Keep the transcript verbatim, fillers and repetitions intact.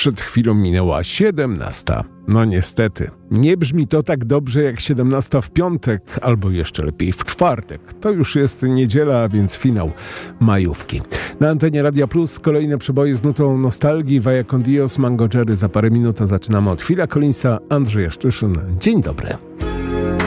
Przed chwilą minęła siedemnasta. No niestety, nie brzmi to tak dobrze jak siedemnasta w piątek, albo jeszcze lepiej w czwartek. To już jest niedziela, a więc finał majówki. Na antenie Radia Plus kolejne przeboje z nutą nostalgii. Vaya con Dios, Mango Jerry za parę minut, a zaczynamy od Phila Collinsa, Andrzeja Szczyszyn. Dzień dobry.